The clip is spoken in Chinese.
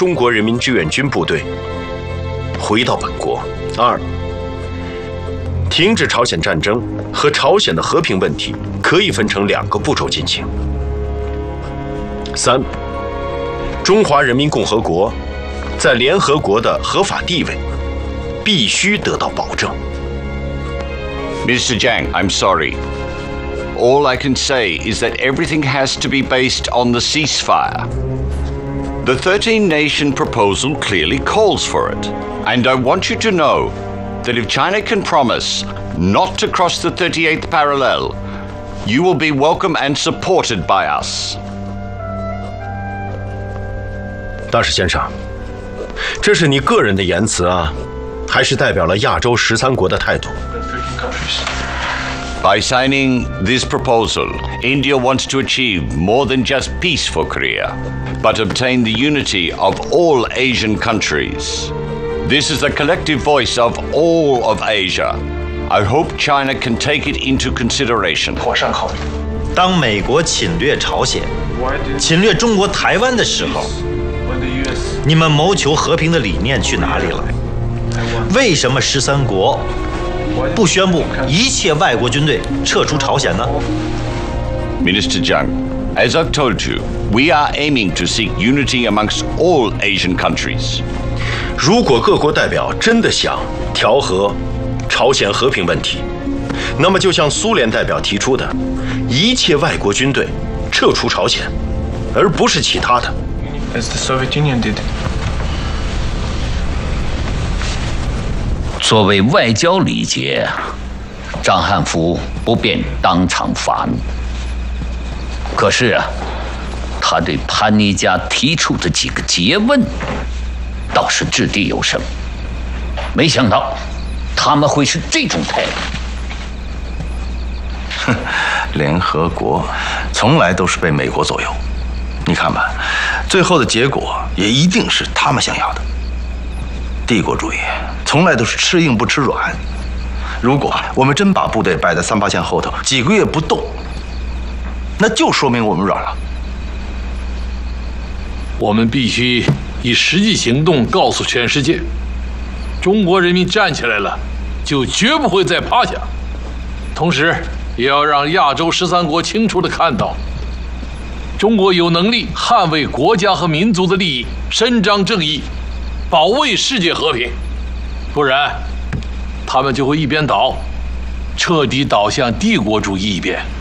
中国人民志愿军部队回到本国。2、停止朝鲜战争和朝鲜的和平问题可以分成2个步骤进行。3、中华人民共和国在联合国的合法地位必须得到保证。 Mr. Jiang, I'm sorry. All I can say is that everything has to be based on the ceasefire. The 13-nation proposal clearly calls for it. And I want you to know that if China can promise not to cross the 38th parallel, you will be welcome and supported by us. 大使先生，这是你个人的言辞啊，还是代表了亚洲13国的态度？ By signing this proposal, India wants to achieve more than just peace for Korea, but obtain the unity of all Asian countries. This is the collective voice of all of Asia. I hope China can take it into consideration. 当美国侵略朝鲜、侵略中国台湾的时候，你们谋求和平的理念去哪里了？为什么13国不宣布一切外国军队撤出朝鲜呢？ Minister Jiang, as I've told you, we are aiming to seek unity amongst all Asian countries. 如果各国代表真的想调和朝鲜和平问题，那么就像苏联代表提出的，一切外国军队撤出朝鲜，而不是其他的。 As the Soviet Union did. 作为外交礼节，张汉福不便当场发怒。可是啊，他对潘尼加提出的几个诘问，倒是掷地有声。没想到他们会是这种态度。 联合国从来都是被美国左右，你看吧，最后的结果也一定是他们想要的。帝国主义从来都是吃硬不吃软。如果我们真把部队摆在3、8线后头，几个月不动，那就说明我们软了。 我们必须以实际行动告诉全世界，中国人民站起来了，就绝不会再趴下。同时，也要让亚洲13国清楚地看到，中国有能力捍卫国家和民族的利益，伸张正义，保卫世界和平。不然，他们就会一边倒，彻底倒向帝国主义一边。